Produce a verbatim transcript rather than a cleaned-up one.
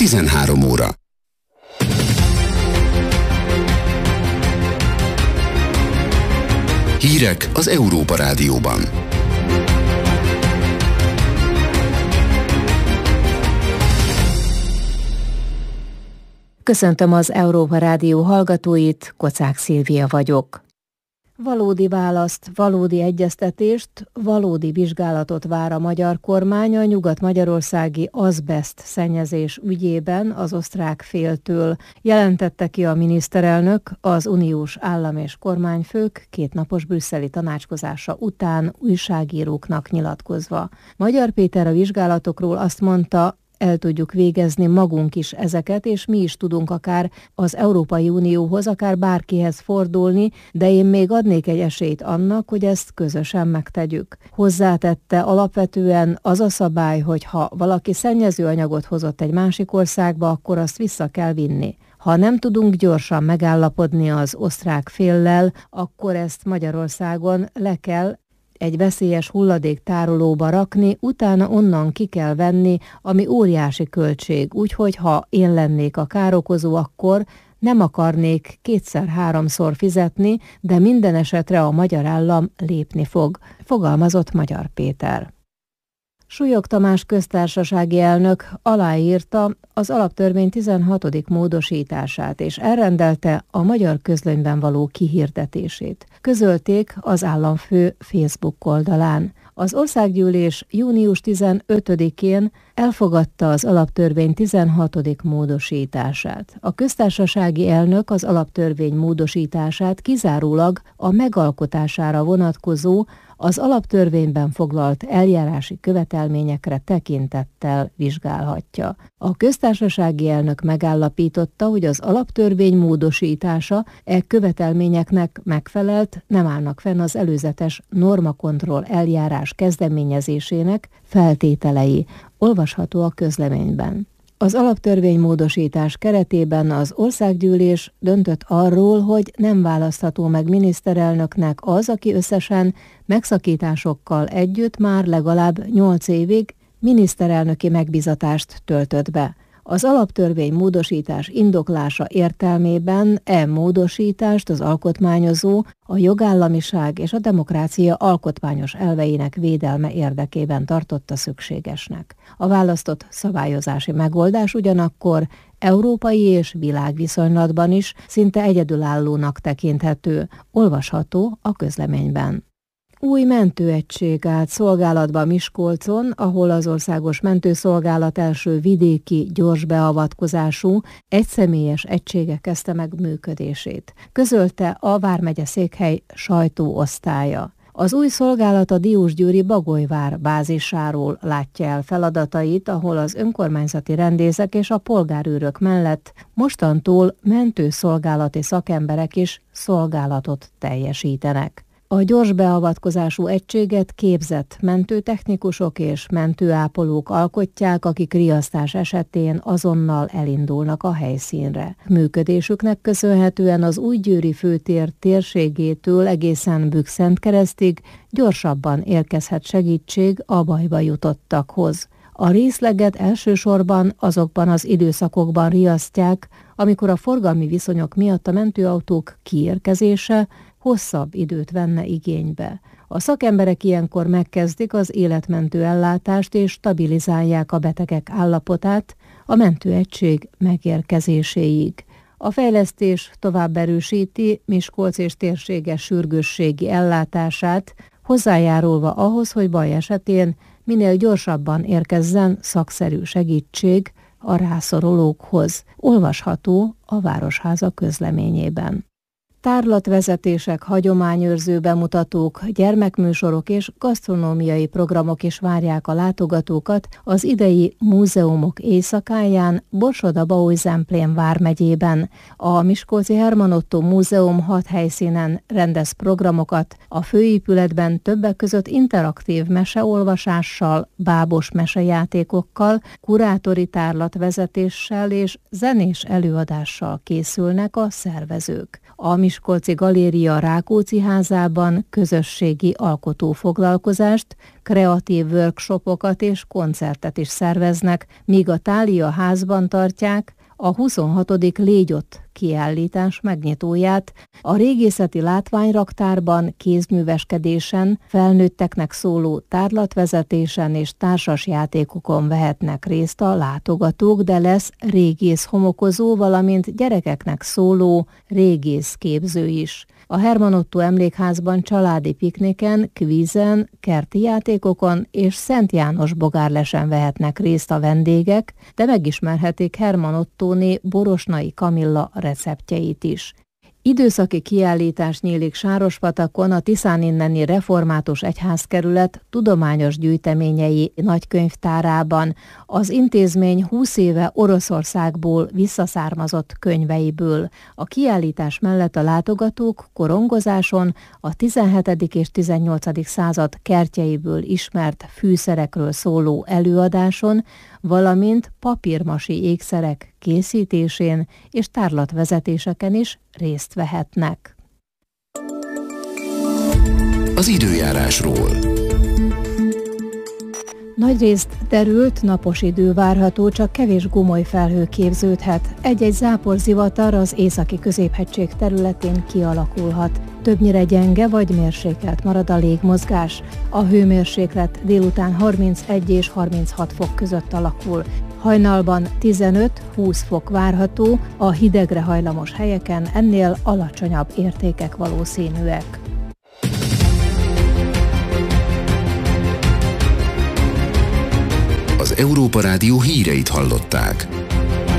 tizenhárom óra. Hírek az Európa Rádióban. Köszöntöm az Európa Rádió hallgatóit, Kocák Szilvia vagyok. Valódi választ, valódi egyeztetést, valódi vizsgálatot vár a magyar kormány a nyugat-magyarországi azbeszt szennyezés ügyében az osztrák féltől, jelentette ki a miniszterelnök az uniós állam- és kormányfők kétnapos brüsszeli tanácskozása után újságíróknak nyilatkozva. Magyar Péter a vizsgálatokról azt mondta, el tudjuk végezni magunk is ezeket, és mi is tudunk akár az Európai Unióhoz, akár bárkihez fordulni, de én még adnék egy esélyt annak, hogy ezt közösen megtegyük. Hozzátette, alapvetően az a szabály, hogy ha valaki szennyező anyagot hozott egy másik országba, akkor azt vissza kell vinni. Ha nem tudunk gyorsan megállapodni az osztrák féllel, akkor ezt Magyarországon le kell egy veszélyes hulladéktárolóba rakni, utána onnan ki kell venni, ami óriási költség. Úgyhogy ha én lennék a károkozó, akkor nem akarnék kétszer-háromszor fizetni, de minden esetre a magyar állam lépni fog, fogalmazott Magyar Péter. Súlyog Tamás köztársasági elnök aláírta az alaptörvény tizenhatodik módosítását, és elrendelte a Magyar Közlönyben való kihirdetését. Közölték az államfő Facebook oldalán. Az országgyűlés június tizenötödikén elfogadta az alaptörvény tizenhatodik módosítását. A köztársasági elnök az alaptörvény módosítását kizárólag a megalkotására vonatkozó, az alaptörvényben foglalt eljárási követelményekre tekintettel vizsgálhatja. A köztársasági elnök megállapította, hogy az alaptörvény módosítása e követelményeknek megfelelt, nem állnak fenn az előzetes normakontroll eljárás kezdeményezésének feltételei. Olvasható a közleményben. Az alaptörvénymódosítás keretében az országgyűlés döntött arról, hogy nem választható meg miniszterelnöknek az, aki összesen megszakításokkal együtt már legalább nyolc évig miniszterelnöki megbízatást töltött be. Az alaptörvény módosítás indoklása értelmében e módosítást az alkotmányozó a jogállamiság és a demokrácia alkotmányos elveinek védelme érdekében tartotta szükségesnek. A választott szabályozási megoldás ugyanakkor európai és világviszonylatban is szinte egyedülállónak tekinthető, olvasható a közleményben. Új mentőegység állt szolgálatba Miskolcon, ahol az Országos Mentőszolgálat első vidéki gyors beavatkozású egyszemélyes egysége kezdte meg működését. Közölte a vármegye székhely sajtóosztálya. Az új szolgálat a Diósgyőri Bagolyvár bázisáról látja el feladatait, ahol az önkormányzati rendészek és a polgárőrök mellett mostantól mentőszolgálati szakemberek is szolgálatot teljesítenek. A gyors beavatkozású egységet képzett mentőtechnikusok és mentőápolók alkotják, akik riasztás esetén azonnal elindulnak a helyszínre. Működésüknek köszönhetően az Újgyőri főtér térségétől egészen Bükszentkeresztig gyorsabban érkezhet segítség a bajba jutottakhoz. A részleget elsősorban azokban az időszakokban riasztják, amikor a forgalmi viszonyok miatt a mentőautók kiérkezése hosszabb időt venne igénybe. A szakemberek ilyenkor megkezdik az életmentő ellátást és stabilizálják a betegek állapotát a mentőegység megérkezéséig. A fejlesztés tovább erősíti Miskolc és térsége sürgősségi ellátását, hozzájárulva ahhoz, hogy baj esetén minél gyorsabban érkezzen szakszerű segítség a rászorulókhoz. Olvasható a Városháza közleményében. Tárlatvezetések, hagyományőrző bemutatók, gyermekműsorok és gasztronómiai programok is várják a látogatókat az idei múzeumok éjszakáján Borsod-Abaúj-Zemplén vármegyében. A Miskolci Herman Ottó Múzeum hat helyszínen rendez programokat, a főépületben többek között interaktív meseolvasással, bábos mesejátékokkal, kurátori tárlatvezetéssel és zenés előadással készülnek a szervezők. a Miskolci Galéria Rákóczi házában közösségi alkotófoglalkozást, kreatív workshopokat és koncertet is szerveznek, míg a Thália házban tartják a huszonhatodik Légy ott kiállítás megnyitóját. A régészeti látványraktárban kézműveskedésen, felnőtteknek szóló tárlatvezetésen és társasjátékokon vehetnek részt a látogatók, de lesz régész homokozó, valamint gyerekeknek szóló régészképző is. A Herman Ottó Emlékházban családi pikniken, kvízen, kerti játékokon és Szent János bogárlesen vehetnek részt a vendégek, de megismerhetik Herman Ottóné Borosnai Kamilla receptjeit is. Időszaki kiállítás nyílik Sárospatakon a Tiszán inneni Református Egyházkerület tudományos gyűjteményei nagykönyvtárában, az intézmény húsz éve Oroszországból visszaszármazott könyveiből. A kiállítás mellett a látogatók korongozáson a tizenhetedik és tizennyolcadik század kertjeiből ismert fűszerekről szóló előadáson, valamint papírmasi ékszerek készítésén és tárlatvezetéseken is részt vehetnek. Az időjárásról. Nagyrészt derült, napos idő várható, csak kevés gomoly felhő képződhet. Egy-egy záporzivatar az északi középhegység területén kialakulhat. Többnyire gyenge vagy mérsékelt marad a légmozgás. A hőmérséklet délután harmincegy és harminchat fok között alakul. Hajnalban tizenöt-húsz fok várható, a hidegre hajlamos helyeken ennél alacsonyabb értékek valószínűek. Az Európa Rádió híreit hallották.